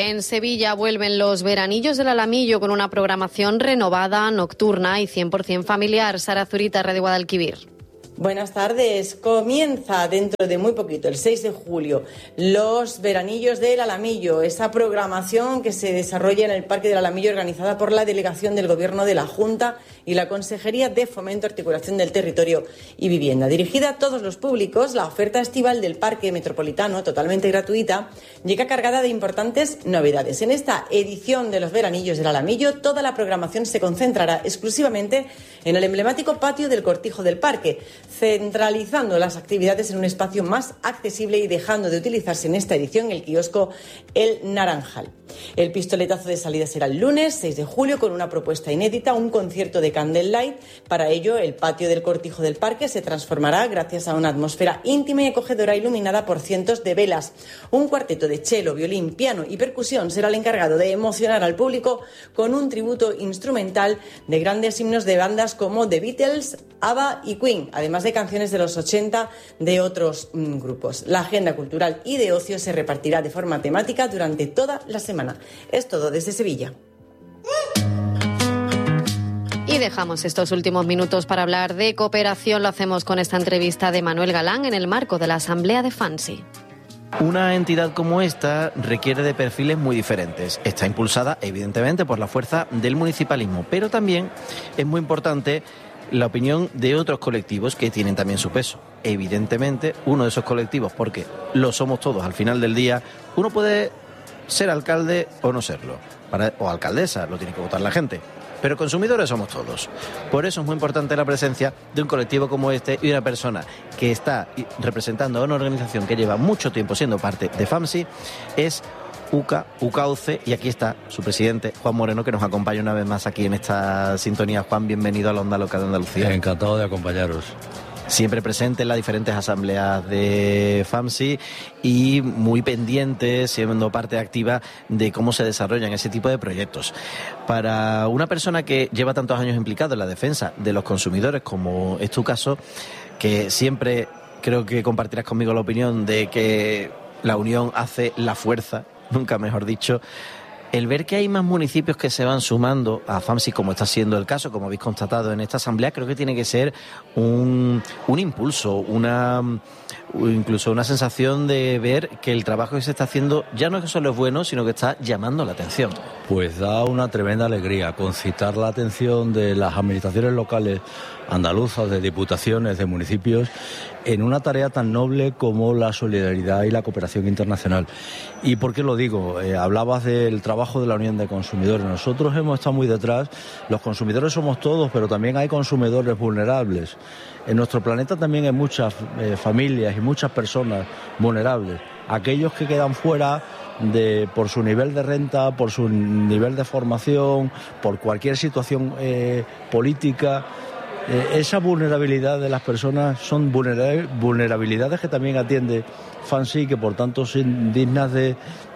En Sevilla vuelven los veranillos del Alamillo con una programación renovada, nocturna y 100% familiar. Sara Zurita, Radio Guadalquivir. Buenas tardes. Comienza dentro de muy poquito, el 6 de julio, los veranillos del Alamillo, esa programación que se desarrolla en el Parque del Alamillo organizada por la Delegación del Gobierno de la Junta y la Consejería de Fomento, Articulación del Territorio y Vivienda. Dirigida a todos los públicos, la oferta estival del Parque Metropolitano, totalmente gratuita, llega cargada de importantes novedades. En esta edición de los veranillos del Alamillo, toda la programación se concentrará exclusivamente en el emblemático patio del Cortijo del Parque, centralizando las actividades en un espacio más accesible y dejando de utilizarse en esta edición el kiosco El Naranjal. El pistoletazo de salida será el lunes 6 de julio con una propuesta inédita, un concierto de Candlelight. Para ello, el patio del Cortijo del Parque se transformará gracias a una atmósfera íntima y acogedora iluminada por cientos de velas. Un cuarteto de cello, violín, piano y percusión será el encargado de emocionar al público con un tributo instrumental de grandes himnos de bandas como The Beatles, ABBA y Queen, además de canciones de los 80 de otros grupos. La agenda cultural y de ocio se repartirá de forma temática durante toda la semana. Es todo desde Sevilla. Y dejamos estos últimos minutos para hablar de cooperación. Lo hacemos con esta entrevista de Manuel Galán en el marco de la Asamblea de FANSI. Una entidad como esta requiere de perfiles muy diferentes. Está impulsada, evidentemente, por la fuerza del municipalismo, pero también es muy importante la opinión de otros colectivos que tienen también su peso. Evidentemente, uno de esos colectivos, porque lo somos todos al final del día, uno puede ser alcalde o no serlo, o alcaldesa, lo tiene que votar la gente, pero consumidores somos todos. Por eso es muy importante la presencia de un colectivo como este y una persona que está representando a una organización que lleva mucho tiempo siendo parte de FAMSI, es UCAUCE, y aquí está su presidente, Juan Moreno, que nos acompaña una vez más aquí en esta sintonía. Juan, bienvenido a la Onda Local de Andalucía. Encantado de acompañaros. Siempre presente en las diferentes asambleas de FAMSI y muy pendiente, siendo parte activa de cómo se desarrollan ese tipo de proyectos. Para una persona que lleva tantos años implicado en la defensa de los consumidores, como es tu caso, que siempre creo que compartirás conmigo la opinión de que la unión hace la fuerza, nunca mejor dicho, el ver que hay más municipios que se van sumando a FAMSI, como está siendo el caso, como habéis constatado en esta asamblea, creo que tiene que ser un impulso, incluso una sensación de ver que el trabajo que se está haciendo ya no es que solo es bueno, sino que está llamando la atención. Pues da una tremenda alegría concitar la atención de las administraciones locales andaluzas, de diputaciones, de municipios, en una tarea tan noble como la solidaridad y la cooperación internacional. ¿Y por qué lo digo? Hablabas del trabajo de la Unión de Consumidores. Nosotros hemos estado muy detrás. Los consumidores somos todos, pero también hay consumidores vulnerables. En nuestro planeta también hay muchas familias y muchas personas vulnerables. Aquellos que quedan fuera por su nivel de renta, por su nivel de formación, por cualquier situación política. Esa vulnerabilidad de las personas son vulnerabilidades que también atiende FAMSI, que por tanto son dignas de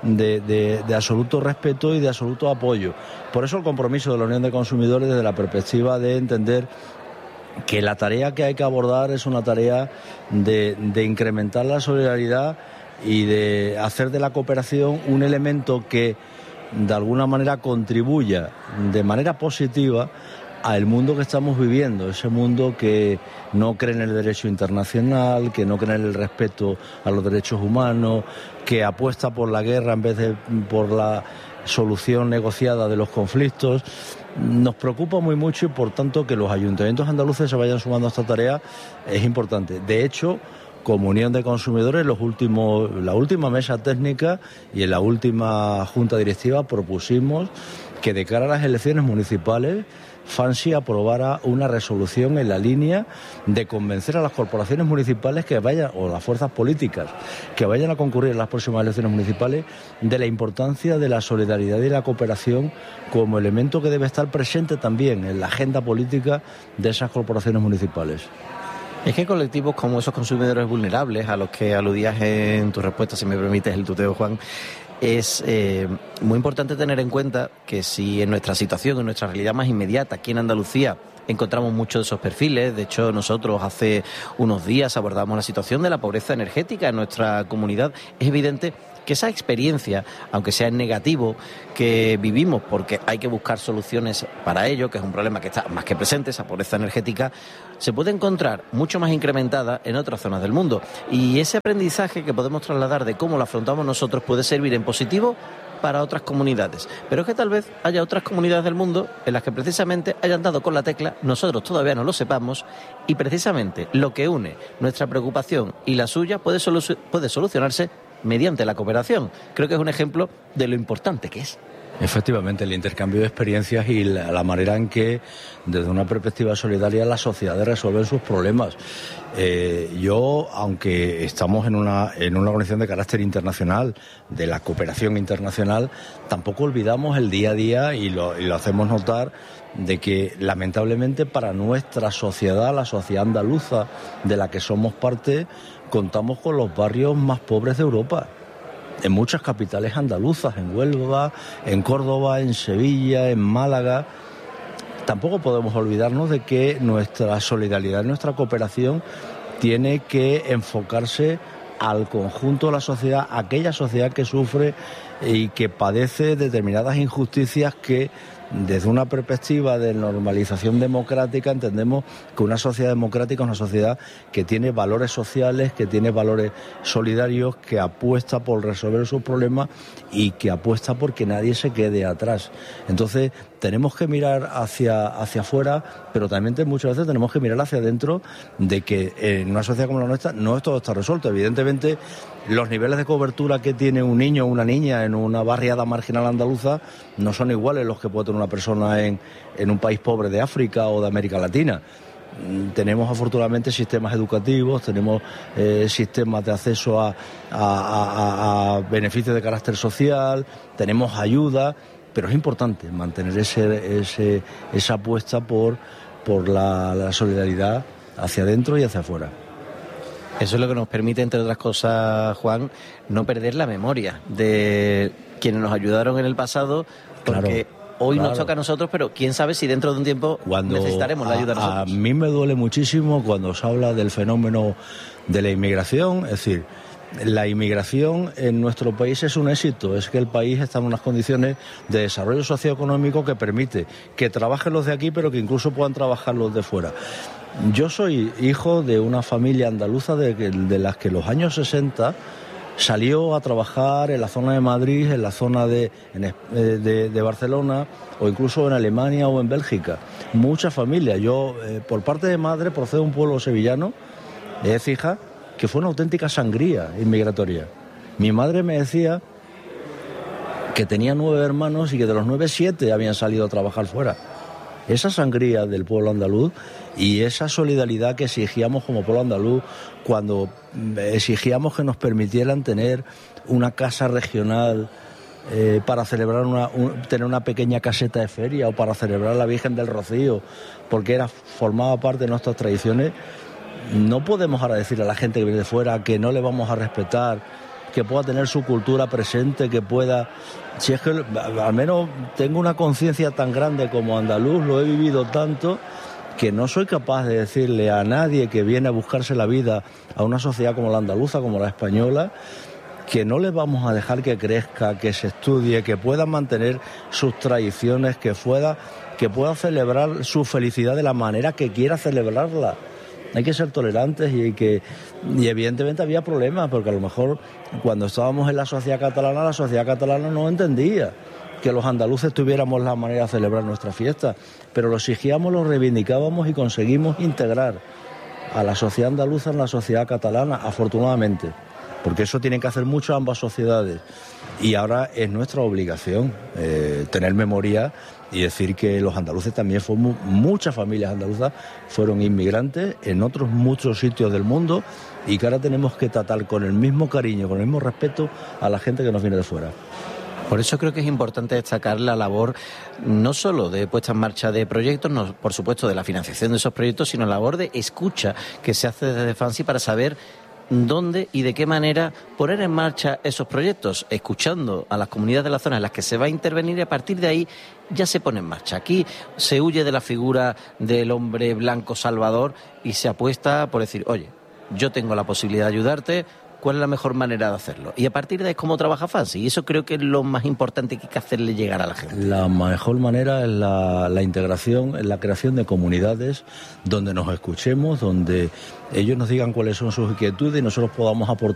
absoluto respeto y de absoluto apoyo. Por eso el compromiso de la Unión de Consumidores desde la perspectiva de entender que la tarea que hay que abordar es una tarea de incrementar la solidaridad y de hacer de la cooperación un elemento que de alguna manera contribuya de manera positiva al mundo que estamos viviendo, ese mundo que no cree en el derecho internacional, que no cree en el respeto a los derechos humanos, que apuesta por la guerra en vez de por la solución negociada de los conflictos. Nos preocupa muy mucho y por tanto que los ayuntamientos andaluces se vayan sumando a esta tarea es importante. De hecho, como Unión de Consumidores, la última mesa técnica y en la última junta directiva propusimos que de cara a las elecciones municipales FAMSI aprobara una resolución en la línea de convencer a las corporaciones municipales que vayan, o las fuerzas políticas que vayan a concurrir en las próximas elecciones municipales, de la importancia de la solidaridad y la cooperación como elemento que debe estar presente también en la agenda política de esas corporaciones municipales. Es que colectivos como esos consumidores vulnerables, a los que aludías en tu respuesta, si me permites el tuteo, Juan, es muy importante tener en cuenta que si en nuestra situación, en nuestra realidad más inmediata, aquí en Andalucía, encontramos muchos de esos perfiles. De hecho, nosotros hace unos días abordamos la situación de la pobreza energética en nuestra comunidad. Es evidente que esa experiencia, aunque sea en negativo, que vivimos porque hay que buscar soluciones para ello, que es un problema que está más que presente, esa pobreza energética, se puede encontrar mucho más incrementada en otras zonas del mundo. Y ese aprendizaje que podemos trasladar de cómo lo afrontamos nosotros puede servir en positivo para otras comunidades. Pero es que tal vez haya otras comunidades del mundo en las que precisamente hayan dado con la tecla, nosotros todavía no lo sepamos, y precisamente lo que une nuestra preocupación y la suya puede solucionarse mediante la cooperación. Creo que es un ejemplo de lo importante que es. Efectivamente, el intercambio de experiencias y la manera en que, desde una perspectiva solidaria, las sociedades resuelven sus problemas. Yo, aunque estamos en una organización de carácter internacional, de la cooperación internacional, tampoco olvidamos el día a día y lo hacemos notar de que, lamentablemente, para nuestra sociedad, la sociedad andaluza de la que somos parte, contamos con los barrios más pobres de Europa. En muchas capitales andaluzas, en Huelva, en Córdoba, en Sevilla, en Málaga. Tampoco podemos olvidarnos de que nuestra solidaridad, nuestra cooperación tiene que enfocarse al conjunto de la sociedad, aquella sociedad que sufre y que padece determinadas injusticias que, desde una perspectiva de normalización democrática, entendemos que una sociedad democrática es una sociedad que tiene valores sociales, que tiene valores solidarios, que apuesta por resolver sus problemas y que apuesta por que nadie se quede atrás. Entonces, tenemos que mirar hacia afuera, pero también muchas veces tenemos que mirar hacia adentro, de que en una sociedad como la nuestra no todo está resuelto. Evidentemente, los niveles de cobertura que tiene un niño o una niña en una barriada marginal andaluza no son iguales los que puede tener una persona en un país pobre de África o de América Latina. Tenemos afortunadamente sistemas educativos, tenemos sistemas de acceso a beneficios de carácter social, tenemos ayuda, pero es importante mantener esa apuesta por la solidaridad hacia adentro y hacia afuera. Eso es lo que nos permite, entre otras cosas, Juan, no perder la memoria de quienes nos ayudaron en el pasado, porque hoy nos toca a nosotros, pero quién sabe si dentro de un tiempo necesitaremos la ayuda nosotros. A mí me duele muchísimo cuando se habla del fenómeno de la inmigración, es decir, la inmigración en nuestro país es un éxito, es que el país está en unas condiciones de desarrollo socioeconómico que permite que trabajen los de aquí, pero que incluso puedan trabajar los de fuera. Yo soy hijo de una familia andaluza de las que en los años 60 salió a trabajar en la zona de Madrid, en la zona de Barcelona, o incluso en Alemania o en Bélgica. Muchas familias. Yo, por parte de madre, procedo de un pueblo sevillano, de Écija, que fue una auténtica sangría inmigratoria. Mi madre me decía que tenía 9 hermanos y que de los 9, 7 habían salido a trabajar fuera. Esa sangría del pueblo andaluz y esa solidaridad que exigíamos como pueblo andaluz cuando exigíamos que nos permitieran tener una casa regional para celebrar tener una pequeña caseta de feria, o para celebrar la Virgen del Rocío, porque formaba parte de nuestras tradiciones. No podemos ahora decirle a la gente que viene de fuera que no le vamos a respetar, que pueda tener su cultura presente, que pueda... Si es que al menos tengo una conciencia tan grande como andaluz, lo he vivido tanto, que no soy capaz de decirle a nadie que viene a buscarse la vida a una sociedad como la andaluza, como la española, que no le vamos a dejar que crezca, que se estudie, que pueda mantener sus tradiciones, que pueda celebrar su felicidad de la manera que quiera celebrarla. Hay que ser tolerantes y evidentemente había problemas, porque a lo mejor cuando estábamos en la sociedad catalana no entendía que los andaluces tuviéramos la manera de celebrar nuestra fiesta, pero lo exigíamos, lo reivindicábamos y conseguimos integrar a la sociedad andaluza en la sociedad catalana, afortunadamente, porque eso tienen que hacer mucho ambas sociedades, y ahora es nuestra obligación tener memoria y decir que los andaluces también fuimos, muchas familias andaluzas fueron inmigrantes en otros muchos sitios del mundo, y que ahora tenemos que tratar con el mismo cariño, con el mismo respeto a la gente que nos viene de fuera. Por eso creo que es importante destacar la labor no solo de puesta en marcha de proyectos, no, por supuesto de la financiación de esos proyectos, sino la labor de escucha que se hace desde FANSI para saber dónde y de qué manera poner en marcha esos proyectos, escuchando a las comunidades de la zona en las que se va a intervenir, y a partir de ahí ya se pone en marcha. Aquí se huye de la figura del hombre blanco salvador y se apuesta por decir, oye, yo tengo la posibilidad de ayudarte, cuál es la mejor manera de hacerlo. Y a partir de ahí es cómo trabaja FANSI. Y eso creo que es lo más importante que hay que hacerle llegar a la gente. La mejor manera es la integración, es la creación de comunidades donde nos escuchemos, donde ellos nos digan cuáles son sus inquietudes y nosotros podamos aportar